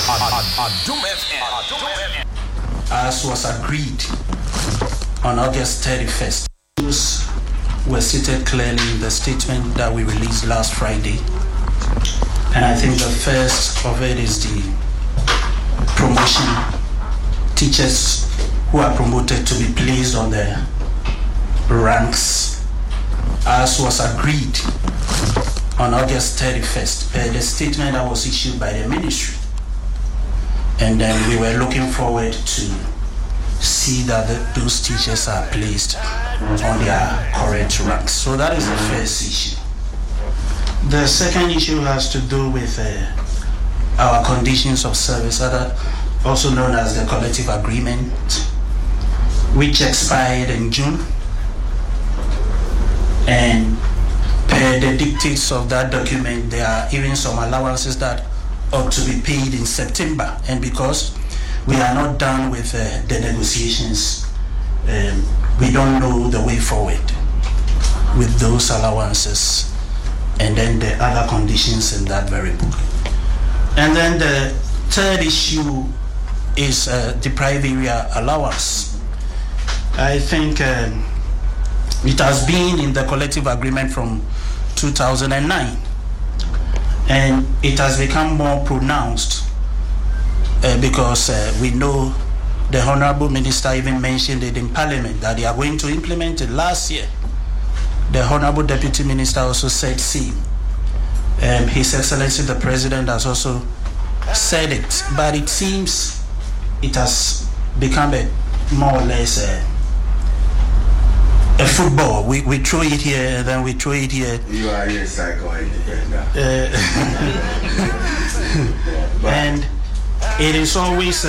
As was agreed on August 31st, those were stated clearly in the statement that we released last Friday. And I think the first of it is the promotion. Teachers who are promoted to be placed on the ranks, as was agreed on August 31st, the statement that was issued by the ministry. And then we were looking forward to see that those teachers are placed on their correct ranks. So that is the first issue. The second issue has to do with our conditions of service, also known as the collective agreement, which expired in June. And per the dictates of that document, there are even some allowances that ought to be paid in September. And because we are not done with the negotiations, we don't know the way forward with those allowances and then the other conditions in that very book. And then the third issue is the private area allowance. I think it has been in the collective agreement from 2009, and it has become more pronounced because we know the Honorable Minister even mentioned it in Parliament that they are going to implement it last year. The Honorable Deputy Minister also said same. His Excellency the President has also said it, but it seems it has become a more or less a football. We throw it here, and then we throw it here. You are a psycho-independent. And it is always